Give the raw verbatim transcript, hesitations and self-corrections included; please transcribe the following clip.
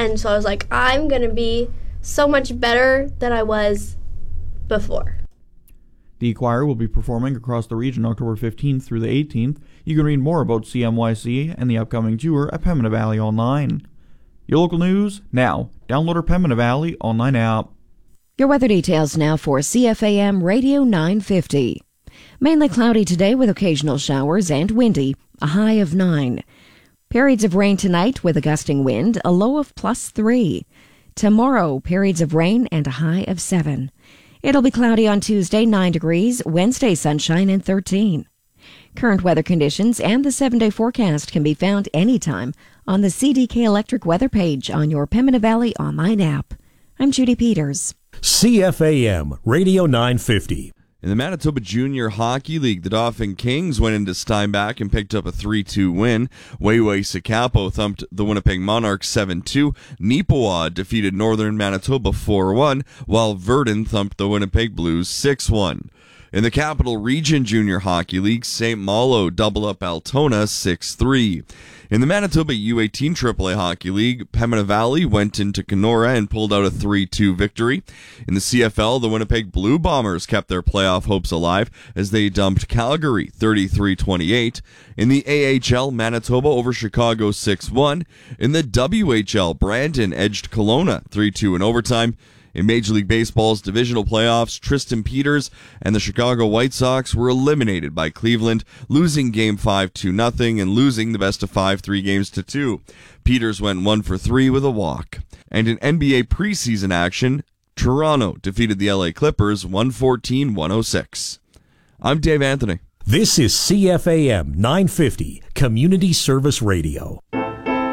and so I was like, I'm going to be so much better than I was before. The choir will be performing across the region October fifteenth through the eighteenth. You can read more about C M Y C and the upcoming tour at Pembina Valley Online. Your local news now. Download our Pembina Valley Online app. Your weather details now for C F A M Radio nine fifty. Mainly cloudy today with occasional showers and windy, a high of nine. Periods of rain tonight with a gusting wind, a low of plus three. Tomorrow, periods of rain and a high of seven. It'll be cloudy on Tuesday, nine degrees, Wednesday, sunshine and thirteen. Current weather conditions and the seven-day forecast can be found anytime on the C D K Electric weather page on your Pembina Valley Online app. I'm Judy Peters. C F A M Radio nine fifty. In the Manitoba Junior Hockey League, the Dauphin Kings went into Steinbach and picked up a three two win. Wayway Sikapo thumped the Winnipeg Monarchs seven two. Neepawa defeated Northern Manitoba four one, while Verdun thumped the Winnipeg Blues six one. In the Capital Region Junior Hockey League, Saint Malo doubled up Altona six three. In the Manitoba U eighteen triple A Hockey League, Pembina Valley went into Kenora and pulled out a three two victory. In the C F L, the Winnipeg Blue Bombers kept their playoff hopes alive as they dumped Calgary thirty-three twenty-eight. In the A H L, Manitoba over Chicago six one. In the W H L, Brandon edged Kelowna three two in overtime. In Major League Baseball's divisional playoffs, Tristan Peters and the Chicago White Sox were eliminated by Cleveland, losing Game five two nothing and losing the best of five three games to two. Peters went one for three with a walk. And in N B A preseason action, Toronto defeated the L A Clippers one fourteen to one oh six. I'm Dave Anthony. This is C F A M nine fifty, Community Service Radio.